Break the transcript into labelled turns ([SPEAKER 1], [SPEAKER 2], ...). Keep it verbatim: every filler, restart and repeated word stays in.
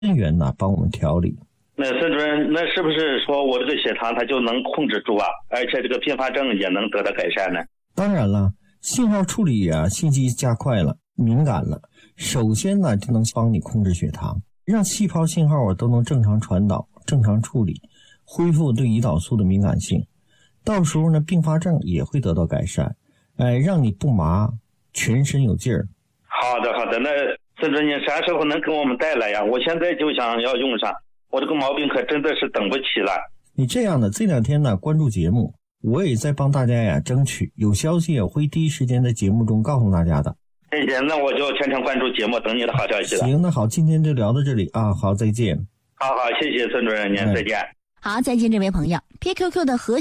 [SPEAKER 1] 人员呢帮我们调理。
[SPEAKER 2] 那孙主任，那是不是说我这个血糖它就能控制住啊？而且这个并发症也能得到改善呢？
[SPEAKER 1] 当然了，信号处理啊，信息加快了，敏感了，首先呢就能帮你控制血糖，让细胞信号啊都能正常传导、正常处理，恢复对胰岛素的敏感性。到时候呢，并发症也会得到改善，哎，让你不麻，全身有劲儿。
[SPEAKER 2] 好的，好的。那孙主任，你啥时候能给我们带来呀？我现在就想要用上，我这个毛病可真的是等不起了。
[SPEAKER 1] 你这样的，这两天呢，关注节目，我也在帮大家呀争取，有消息也会第一时间在节目中告诉大家的。
[SPEAKER 2] 谢谢，那我就全程关注节目，等你的好消息了。
[SPEAKER 1] 行，那好，今天就聊到这里啊，好，再见。
[SPEAKER 2] 好好，谢谢孙主任，您再见。
[SPEAKER 3] 好，再见，这位朋友 ，P Q Q 的核